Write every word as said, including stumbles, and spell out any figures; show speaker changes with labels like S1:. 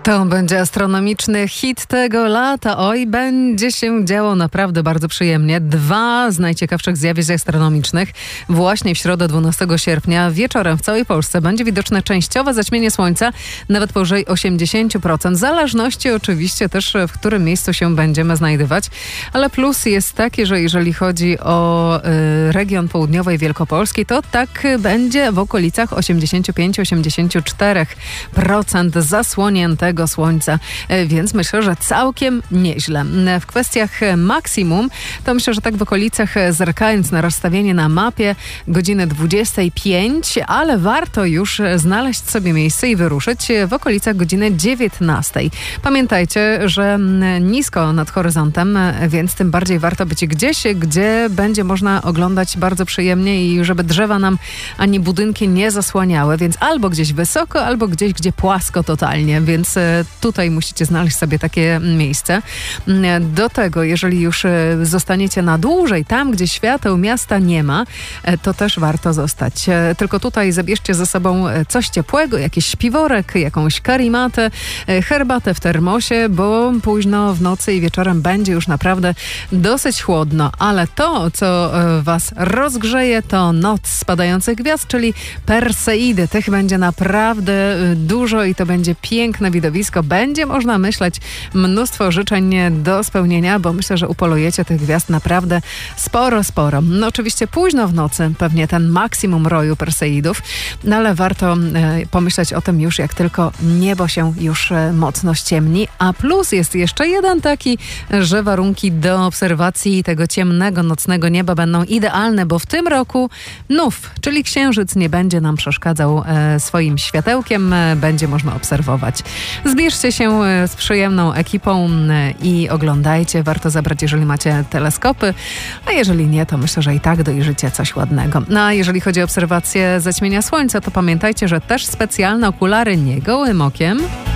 S1: To będzie astronomiczny hit tego lata. Oj, będzie się działo naprawdę bardzo przyjemnie. Dwa z najciekawszych zjawisk astronomicznych. Właśnie w środę dwunastego sierpnia wieczorem w całej Polsce będzie widoczne częściowe zaćmienie słońca, nawet powyżej osiemdziesiąt procent. W zależności oczywiście też, w którym miejscu się będziemy znajdować. Ale plus jest taki, że jeżeli chodzi o y, region południowej Wielkopolski, to tak będzie w okolicach osiemdziesiąt pięć do osiemdziesięciu czterech procent zasłoniętego słońca, więc myślę, że całkiem nieźle. W kwestiach maksimum, to myślę, że tak w okolicach, zerkając na rozstawienie na mapie, godziny dwudziestej piątej, ale warto już znaleźć sobie miejsce i wyruszyć w okolicach godziny dziewiętnastej. Pamiętajcie, że nisko nad horyzontem, więc tym bardziej warto być gdzieś, gdzie będzie można oglądać bardzo przyjemnie i żeby drzewa nam ani budynki nie zasłaniały, więc albo gdzieś wysoko, albo gdzieś, gdzie płasko totalnie, więc tutaj musicie znaleźć sobie takie miejsce. Do tego, jeżeli już zostaniecie na dłużej, tam gdzie świateł miasta nie ma, to też warto zostać. Tylko tutaj zabierzcie ze sobą coś ciepłego, jakiś śpiworek, jakąś karimatę, herbatę w termosie, bo późno w nocy i wieczorem będzie już naprawdę dosyć chłodno. Ale to, co was rozgrzeje, to noc spadających gwiazd, czyli Perseidy. Tych będzie naprawdę dużo i to będzie piękne widowisko. Będzie można myśleć mnóstwo życzeń do spełnienia, bo myślę, że upolujecie tych gwiazd naprawdę sporo, sporo. No oczywiście późno w nocy pewnie ten maksimum roju Perseidów, no ale warto e, pomyśleć o tym już, jak tylko niebo się już e, mocno ściemni. A plus jest jeszcze jeden taki, że warunki do obserwacji tego ciemnego, nocnego nieba będą idealne, bo w tym roku nów, czyli księżyc, nie będzie nam przeszkadzał e, swoim światełkiem, e, będzie można obserwować. Zbierzcie się z przyjemną ekipą i oglądajcie. Warto zabrać, jeżeli macie teleskopy, a jeżeli nie, to myślę, że i tak dojrzycie coś ładnego. No a jeżeli chodzi o obserwację zaćmienia słońca, to pamiętajcie, że też specjalne okulary nie gołym okiem.